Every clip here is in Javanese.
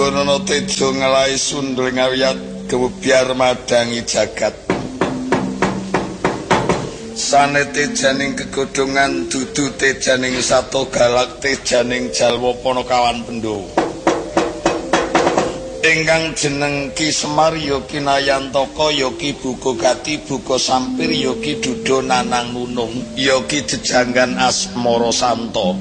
Nono tejo ngelai sundul ngawiyat kebubiar madangi jagat. Sane tejaning kegodongan dudu tejaning sato galak tejaning jalwa Panakawan Pandhawa. Ingkang jeneng Ki Semar Yoki Nayantaka Yoki Buka Gati Buka Sampir Yoki Dudo Nanang Nunung Yoki Jejanggan Asmara Santo.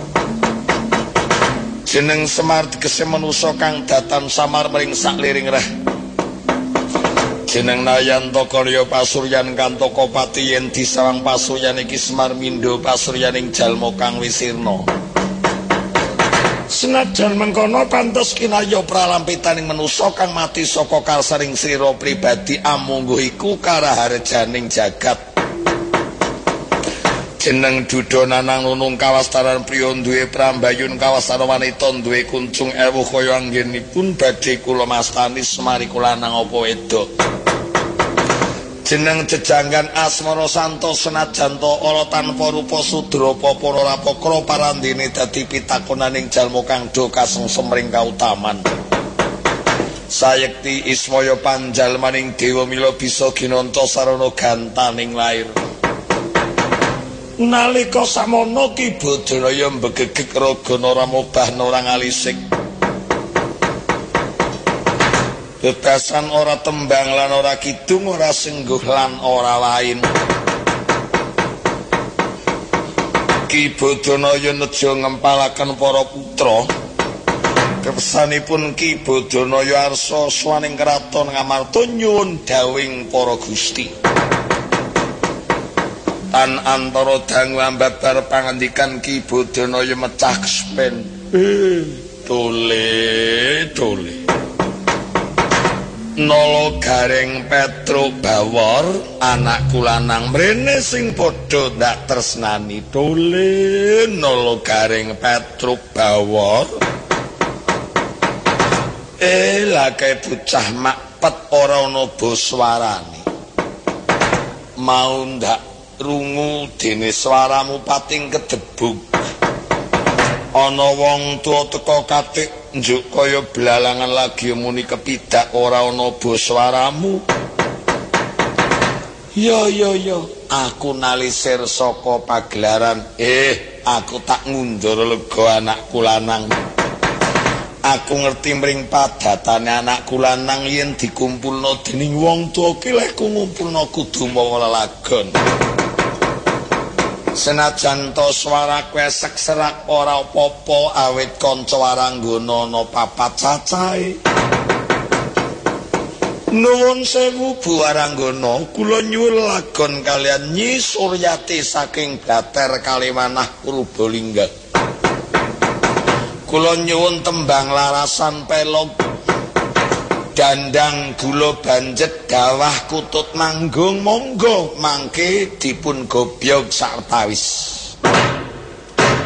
Jeneng Semar tegese manusa kang datan samar mring sakliring reh. Jeneng Nayantaka ya pasuryan Kantaka Pati yen disawang pasuryan iki Semar mindha pasuryaning jalma kang wisirna. Senajan mengkono pantes kinaya pralampitaning manusa kang mati saka karsaning sira pribadi amungguh iku karaharjaning jagat. Jeneng Dudo Nanang Nunung kawastaran priya duwe prambayun kawastara wanita duwe kuncung ewu kaya anggenipun badhe kula mastani Semari kulanang apa wedok. Jeneng Jejanggan Asmara Santo senajan ta ora tanpa rupa sudra apa ora pakra parandene dadi pitakonaning jalma kang do kasengsem ring kautaman. Sayekti ismaya panjalmaning dewa mila bisa ginanta sarana gantaning lair. Nalika samono Ki Badaraya mbegegek ragana ramobahna ora ngalisik. Bebasan ora tembang lan ora kidung, ora sengguh lan ora lain. Ki Badaraya neja ngempalaken para putra. Kersanipun Ki Badaraya arsa swaning kraton Ngamarta nyuwun dawing para gusti. Tan antara dangu ambabar pangandikan Ki Badaraya mecah kespen. Tole. Nala Gareng Petruk Bawor anakku lanang mrene sing padha ndak tresnani. Tole Nala Gareng Petruk Bawor. Lake bocah makpet ora ana boswarane. Mau ndak rungu dene swaramu pating kedebuk. Ana wong tuwa teka katik njuk kaya blalangan lagi muni kepidak ora ana boswaramu. Yo aku nalisir saka pagelaran. Aku tak ngundur lega anakku lanang. Aku ngerti mring padatane anakku lanang yen dikumpulna dening wong tuwa ki lek ngumpulna kudu mawa lelagon. Senajan to swara kwesek serak ora apa-apa awit kanca waranggana ana papat cacahe. Nuwun sewu Bu Waranggana, kula nyuwun lagon kalian Nyi Suryati saking Blater Kalimanah Purbalingga. Kula nyuwun tembang larasan pelog. Dandang gula banjet dawah kutut manggung monggo mangke dipun gobyog sartawis.